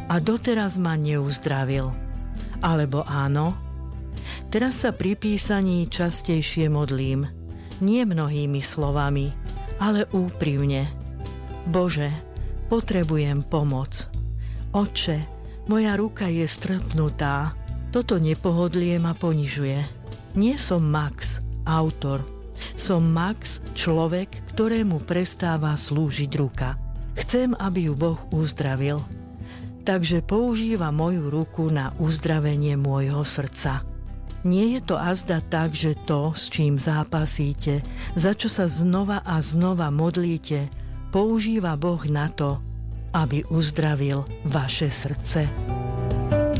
a doteraz ma neuzdravil. Alebo áno? Teraz sa pri písaní častejšie modlím, nie mnohými slovami, ale úprimne. Bože, potrebujem pomoc. Otče, moja ruka je strpnutá, toto nepohodlie ma ponižuje. Nie som Max, autor. Som Max, človek, ktorému prestáva slúžiť ruka. Chcem, aby ju Boh uzdravil. Takže používa moju ruku na uzdravenie môjho srdca. Nie je to azda tak, že to, s čím zápasíte, za čo sa znova a znova modlíte, používa Boh na to, aby uzdravil vaše srdce.